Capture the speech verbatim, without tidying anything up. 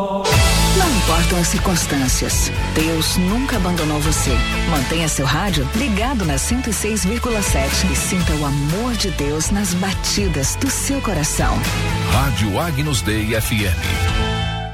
Não importam as circunstâncias, Deus nunca abandonou você. Mantenha seu rádio ligado na cento e seis vírgula sete e sinta o amor de Deus nas batidas do seu coração. Rádio Agnus Dei F M.